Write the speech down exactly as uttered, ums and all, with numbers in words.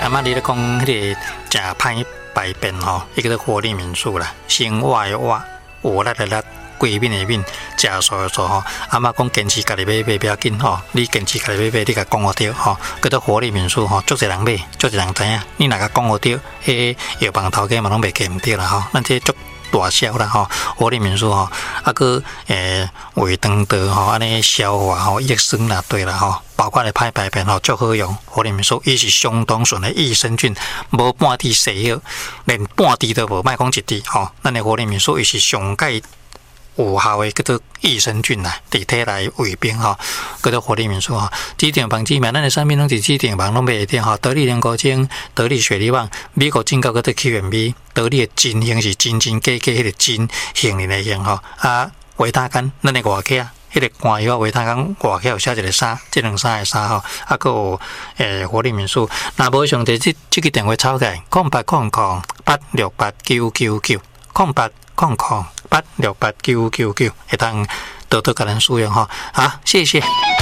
阿妈你咧讲迄个真歹排便吼，一个是活力民宿啦，生活的活，活力的力。贵面的面，食素的素吼。阿妈讲坚持家己买买不要紧吼，你坚持家己买买，你甲讲好对吼。叫做活力民宿吼，足侪人买，足侪人知影。你若甲讲好对，迄药房头家嘛拢袂记毋对啦吼。咱这足大销啦吼，活力民宿吼，啊个诶胃肠道吼，安尼消化吼，益生啦对啦吼，包括咧歹排便吼，足好用。活力民宿伊是相当纯的益生菌，无半滴西药，连半滴都无，莫讲一滴吼。咱的活力民宿伊是上界。有效的叫做益生菌啦，伫体内胃病吼，叫做活力民宿吼。指定房子名，咱的产品拢是指定房，拢袂定吼。得力莲菇精、得力雪梨网、美国进口叫做 Q M B， 得力的真形是真真假假，迄个真形人的形吼。啊，维他干，咱的外壳，迄个肝药维他干外壳有写一个三，这两三个三吼。啊，佮有诶活力民宿，若无上第这这个电话抄起来，空八空空八六八九九九，空八空空。八六八九九九，会当多多甲咱使用吼，好，谢谢。